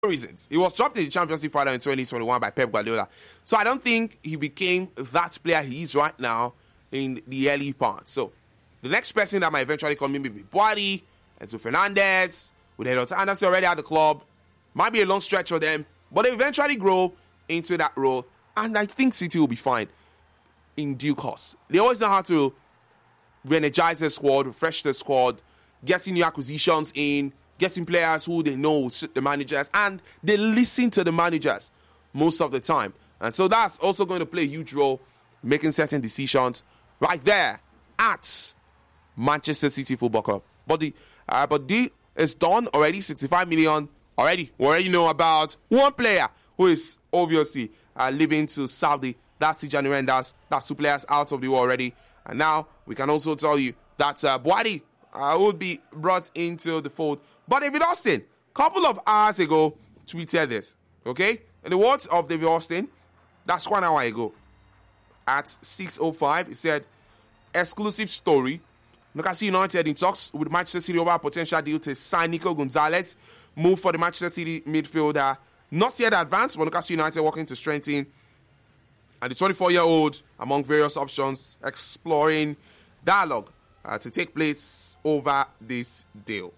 reasons. He was dropped in the Champions League final in 2021 by Pep Guardiola. So I don't think he became that player he is right now in the early part. So the next person that might eventually come in may be Boadi, Enzo Fernandez, with Elliot Anderson already at the club. Might be a long stretch for them, but they eventually grow into that role. And I think City will be fine in due course. They always know how to re-energize their squad, refresh their squad, getting new acquisitions in, getting players who they know will suit the managers, and they listen to the managers most of the time. And so that's also going to play a huge role, making certain decisions right there at Manchester City Football Club. But the deal is done already, 65 million already. We already know about one player who is obviously leaving to Saudi. That's Tijani Renders. That's 2 players out of the war already. And now we can also tell you that Boadi will be brought into the fold. But David Austin, a couple of hours ago, tweeted this. Okay? In the words of David Austin, that's 1 hour ago. At 6:05, he said, exclusive story. Newcastle United in talks with Manchester City over a potential deal to sign Nico Gonzalez. Move for the Manchester City midfielder. Not yet advanced, but Newcastle United working to strengthen. And the 24-year-old, among various options, exploring dialogue to take place over this deal.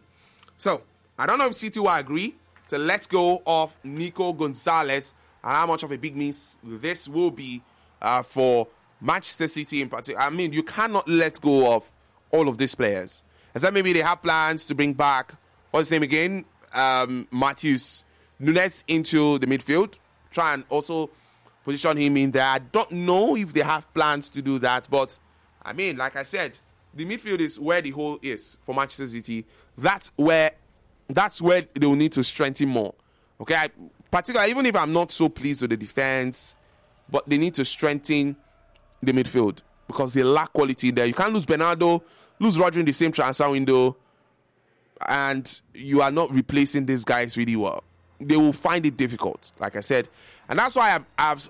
So, I don't know if City will agree to let go of Nico Gonzalez and how much of a big miss this will be for Manchester City in particular. I mean, you cannot let go of all of these players. Except maybe they have plans to bring back, what's his name again? Matheus Nunes into the midfield. Try and also position him in there. I don't know if they have plans to do that, but I mean, like I said, the midfield is where the hole is for Manchester City. That's where they will need to strengthen more. Okay, particularly even if I'm not so pleased with the defense, but they need to strengthen the midfield because they lack quality there. You can't lose Bernardo, lose Rodri in the same transfer window, and you are not replacing these guys really well. They will find it difficult, like I said. And that's why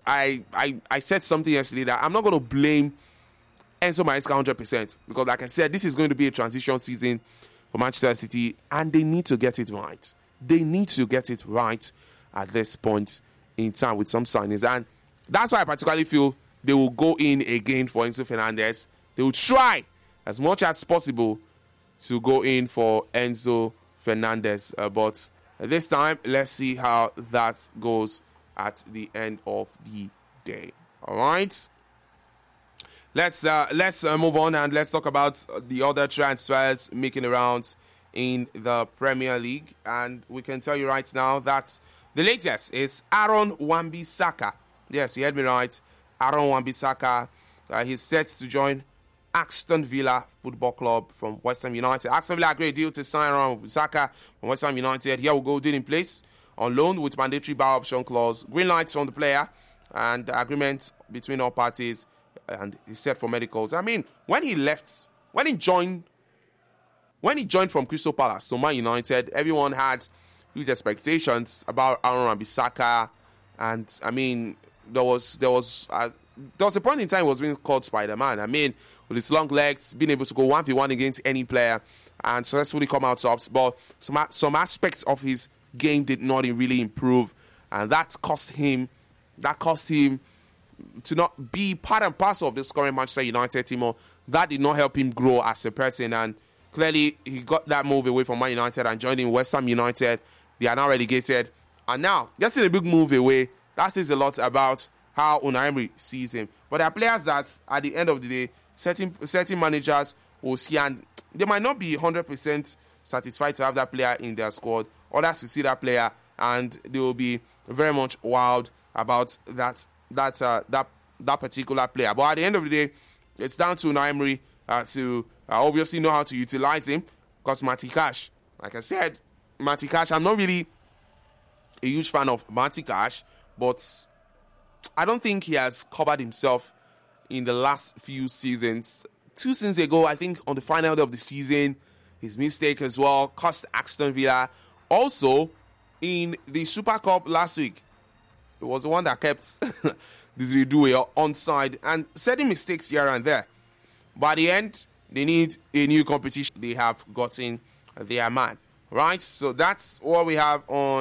I said something yesterday that I'm not going to blame Enzo Maresca 100%. Because like I said, this is going to be a transition season for Manchester City, and they need to get it right. They need to get it right at this point in time with some signings. And that's why I particularly feel they will go in again for Enzo Fernandez. They will try as much as possible to go in for Enzo Fernandez. But this time, let's see how that goes at the end of the day. All right? Let's move on and let's talk about the other transfers making the rounds in the Premier League. And we can tell you right now that the latest is Aaron Wan-Bissaka. Yes, you heard me right. Aaron Wan-Bissaka. He's set to join Aston Villa Football Club from West Ham United. Aston Villa, a great deal to sign Aaron Wan-Bissaka from West Ham United. Here we go, deal in place on loan with mandatory buy option clause. Green lights from the player and agreement between all parties. And he's set for medicals. I mean, when he joined from Crystal Palace to Man United, everyone had huge expectations about Aaron Wan-Bissaka, and I mean, there was a point in time he was being called Spider-Man. I mean, with his long legs, being able to go 1v1 against any player and successfully come out tops, but some aspects of his game did not really improve, and that cost him to not be part and parcel of this current Manchester United team. Or that did not help him grow as a person, and clearly he got that move away from Man United and joined in West Ham United. They are now relegated, and now getting a big move away, that says a lot about how Unai Emery sees him. But there are players that at the end of the day, certain managers will see, and they might not be 100% satisfied to have that player in their squad. Others to see that player, and they will be very much wowed about that particular player. But at the end of the day, it's down to Unai Emery to obviously know how to utilize him. Because Matty Cash, like I said, Matty Cash, I'm not really a huge fan of Matty Cash, but I don't think he has covered himself in the last few seasons. 2 seasons ago, I think on the final day of the season, his mistake as well cost Aston Villa. Also, in the Super Cup last week, it was the one that kept this Ridue onside and setting mistakes here and there. By the end, they need a new competition. They have gotten their man. Right? So that's what we have on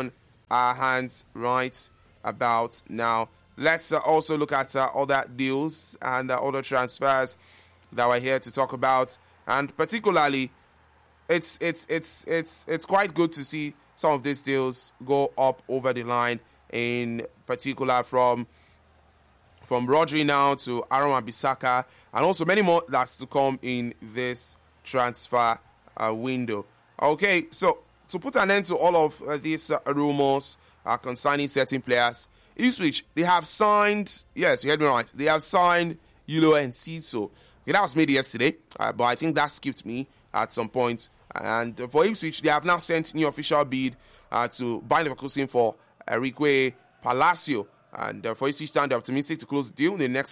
our hands right about now. Let's also look at other deals and other transfers that we're here to talk about, and particularly, it's quite good to see some of these deals go up over the line. In particular, from Rodri now to Aaron Wan-Bissaka, and also many more that's to come in this transfer window. Okay, so to put an end to all of these rumors concerning certain players, Ipswich, they have signed, yes, you heard me right, they have signed Yulo Enciso. Okay, that was made yesterday, but I think that skipped me at some point. And for Ipswich, they have now sent new official bid to Bayer Leverkusen for Enrique Palacio. And for Ipswich Town, they're optimistic to close the deal in the next